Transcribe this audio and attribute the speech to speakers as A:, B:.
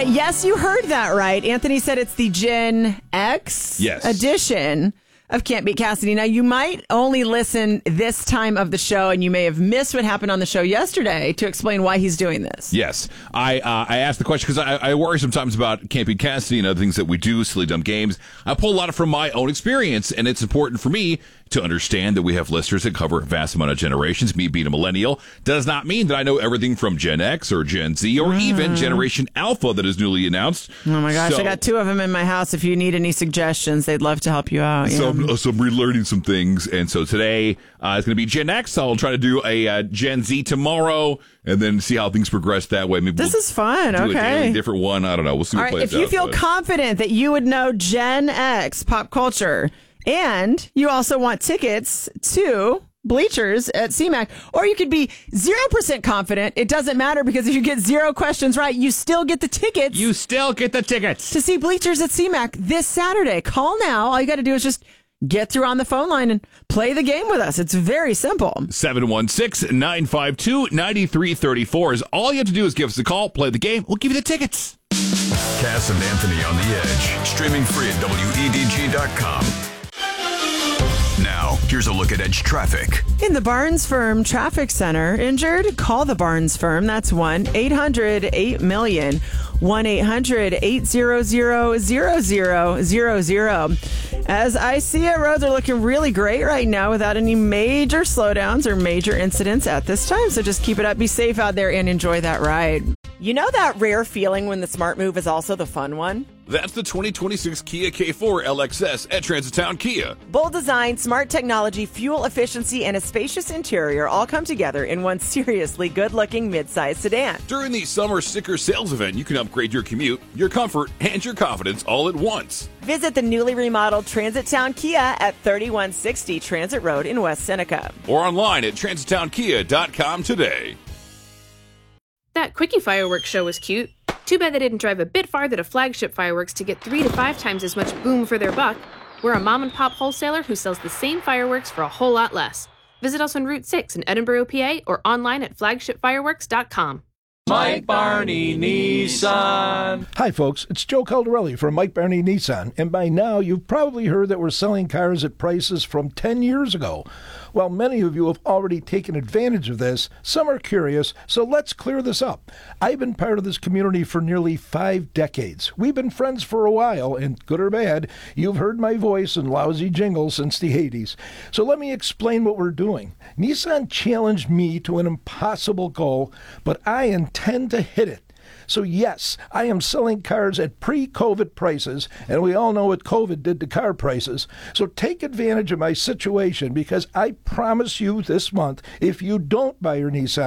A: Yes, you heard that right. Anthony said it's the Gen X edition of Can't Beat Cassidy. Now, you might only listen this time of the show, and you may have missed what happened on the show yesterday to explain why he's doing this.
B: Yes. I asked the question because I worry sometimes about Can't Beat Cassidy and other things that we do, silly dumb games. I pull a lot from my own experience, and it's important for me to understand that we have listeners that cover a vast amount of generations. Me being a millennial does not mean that I know everything from Gen X or Gen Z or even Generation Alpha that is newly announced.
A: Oh my gosh, I got 2 of them in my house. If you need any suggestions, they'd love to help you out.
B: So I'm relearning some things, and so today it's going to be Gen X. I'll try to do a Gen Z tomorrow, and then see how things progress that way. Maybe
A: this is fun.
B: Do
A: okay,
B: a different one. I don't know. We'll see.
A: All right, if you feel confident that you would know Gen X pop culture, and you also want tickets to Bleachers at CMAC, or you could be 0% confident. It doesn't matter, because if you get 0 questions right, you still get the tickets.
B: You still get the tickets
A: to see Bleachers at CMAC this Saturday. Call now. All you got to do is just get through on the phone line and play the game with us. It's very simple.
B: 716-952-9334 is all you have to do is give us a call, play the game. We'll give you the tickets.
C: Cass and Anthony on the Edge, streaming free at WEDG.com. Now, here's a look at Edge traffic.
A: In the Barnes Firm Traffic Center, injured? Call the Barnes Firm. That's 1-800-8-million. 1-800-800-0000. As I see it, roads are looking really great right now without any major slowdowns or major incidents at this time. So just keep it up, be safe out there, and enjoy that ride. You know that rare feeling when the smart move is also the fun one?
B: That's the 2026 Kia K4 LXS at Transitown Kia.
A: Bold design, smart technology, fuel efficiency, and a spacious interior all come together in one seriously good-looking midsize sedan.
B: During the summer sticker sales event, you can upgrade your commute, your comfort, and your confidence all at once.
A: Visit the newly remodeled Transitown Kia at 3160 Transit Road in West Seneca.
B: Or online at transitownkia.com today.
D: That Quickie Fireworks show was cute. Too bad they didn't drive a bit farther to Flagship Fireworks to get 3 to 5 times as much boom for their buck. We're a mom-and-pop wholesaler who sells the same fireworks for a whole lot less. Visit us on Route 6 in Edinburgh, PA, or online at flagshipfireworks.com.
E: Mike Barney Nissan.
F: Hi, folks. It's Joe Caldarelli from Mike Barney Nissan. And by now, you've probably heard that we're selling cars at prices from 10 years ago. Well, many of you have already taken advantage of this. Some are curious, so let's clear this up. I've been part of this community for nearly 5 decades. We've been friends for a while, and good or bad, you've heard my voice and lousy jingles since the 80s. So let me explain what we're doing. Nissan challenged me to an impossible goal, but I intend to hit it. So yes, I am selling cars at pre-COVID prices, and we all know what COVID did to car prices. So take advantage of my situation, because I promise you this month, if you don't buy your Nissan